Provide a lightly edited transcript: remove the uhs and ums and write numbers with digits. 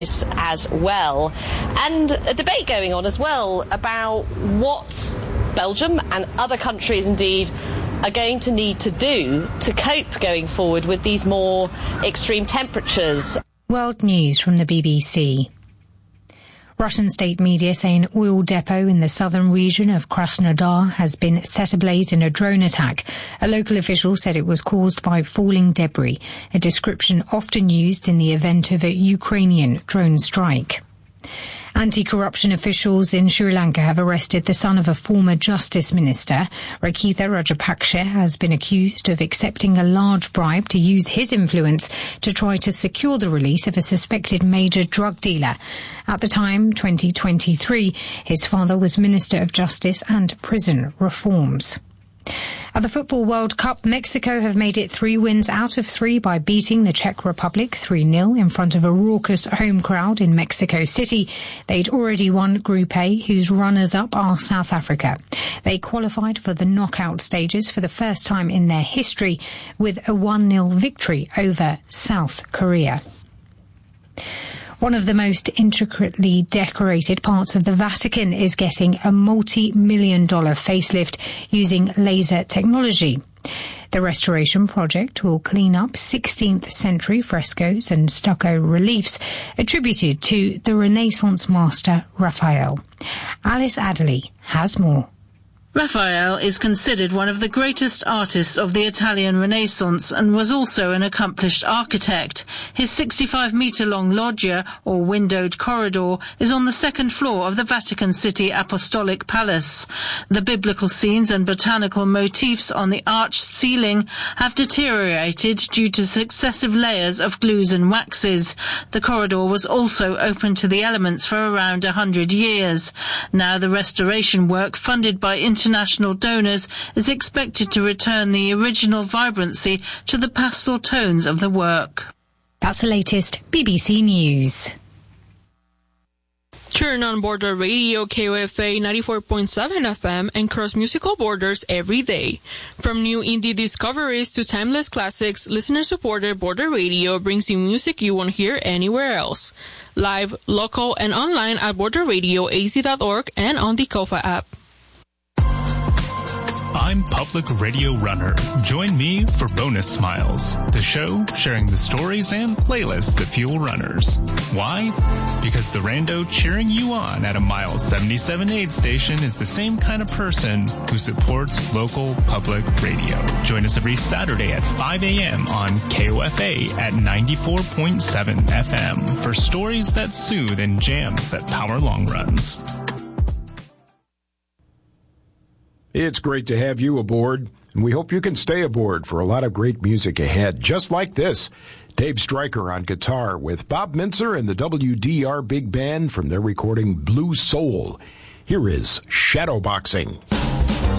as well. And a debate going on as well about what Belgium and other countries indeed are going to need to do to cope going forward with these more extreme temperatures. World News from the BBC. Russian state media say an oil depot in the southern region of Krasnodar has been set ablaze in a drone attack. A local official said it was caused by falling debris, a description often used in the event of a Ukrainian drone strike. Anti-corruption officials in Sri Lanka have arrested the son of a former justice minister. Rakitha Rajapaksa has been accused of accepting a large bribe to use his influence to try to secure the release of a suspected major drug dealer. At the time, 2023, his father was Minister of Justice and Prison Reforms. At the Football World Cup, Mexico have made it 3 wins out of 3 by beating the Czech Republic 3-0 in front of a raucous home crowd in Mexico City. They'd already won Group A, whose runners-up are South Africa. They qualified for the knockout stages for the first time in their history with a 1-0 victory over South Korea. One of the most intricately decorated parts of the Vatican is getting a multi-million-dollar facelift using laser technology. The restoration project will clean up 16th century frescoes and stucco reliefs attributed to the Renaissance master Raphael. Alice Adderley has more. Raphael is considered one of the greatest artists of the Italian Renaissance and was also an accomplished architect. His 65-metre-long loggia, or windowed corridor, is on the second floor of the Vatican City Apostolic Palace. The biblical scenes and botanical motifs on the arched ceiling have deteriorated due to successive layers of glues and waxes. The corridor was also open to the elements for around 100 years. Now the restoration work, funded by international donors, is expected to return the original vibrancy to the pastel tones of the work. That's the latest BBC News. Turn on Border Radio KOFA 94.7 FM and cross musical borders every day. From new indie discoveries to timeless classics, listener-supported Border Radio brings you music you won't hear anywhere else. Live, local, and online at borderradioaz.org and on the KOFA app. I'm Public Radio Runner. Join me for Bonus Smiles, the show sharing the stories and playlists that fuel runners. Why? Because the rando cheering you on at a Mile 77 aid station is the same kind of person who supports local public radio. Join us every Saturday at 5 a.m. on KOFA at 94.7 FM for stories that soothe and jams that power long runs. It's great to have you aboard, and we hope you can stay aboard for a lot of great music ahead, just like this. Dave Stryker on guitar with Bob Mintzer and the WDR Big Band from their recording Blue Soul. Here is Shadowboxing.